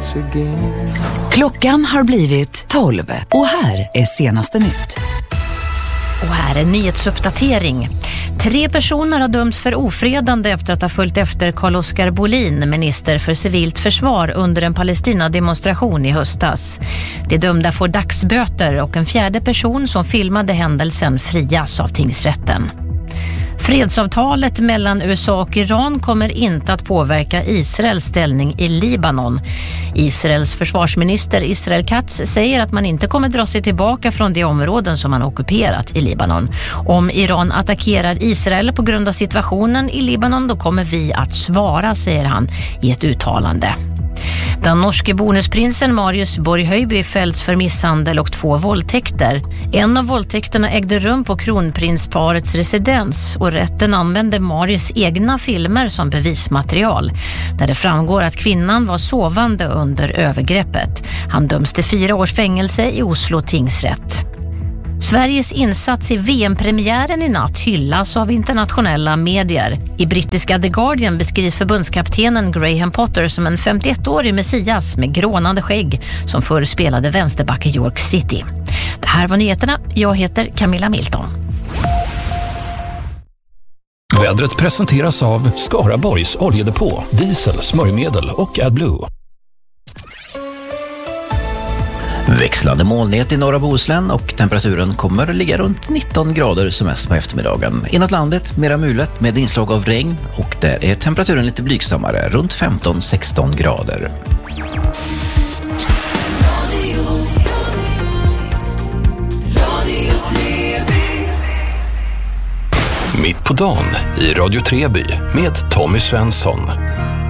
once again. Klockan har blivit 12 och här är senaste nytt. Och här är nyhetsuppdatering. 3 personer har dömts för ofredande efter att ha följt efter Carl-Oskar Bolin, minister för civilt försvar, under en Palestina-demonstration i höstas. De dömda får dagsböter och en 4:e person som filmade händelsen frias av tingsrätten. Fredsavtalet mellan USA och Iran kommer inte att påverka Israels ställning i Libanon. Israels försvarsminister Israel Katz säger att man inte kommer dra sig tillbaka från de områden som man ockuperat i Libanon. Om Iran attackerar Israel på grund av situationen i Libanon, då kommer vi att svara, säger han i ett uttalande. Den norske bonusprinsen Marius Borghøiby fälls för misshandel och 2 våldtäkter. En av våldtäkterna ägde rum på kronprinsparets residens och rätten använde Marius egna filmer som bevismaterial, där det framgår att kvinnan var sovande under övergreppet. Han döms till 4 års fängelse i Oslo tingsrätt. Sveriges insats i VM-premiären i natt hyllas av internationella medier. I brittiska The Guardian beskrivs förbundskaptenen Graham Potter som en 51-årig messias med grånande skägg som förr spelade vänsterback i York City. Det här var nyheterna. Jag heter Camilla Milton. Vädret presenteras av Skaraborgs oljedepå, diesel, smörjmedel och AdBlue. Växlande molnighet i norra Bohuslän och temperaturen kommer att ligga runt 19 grader som mest på eftermiddagen. Inåt landet mera mulet med inslag av regn och där är temperaturen lite blygsammare, runt 15-16 grader. Mitt på dagen i Radio Treby med Tommy Svensson.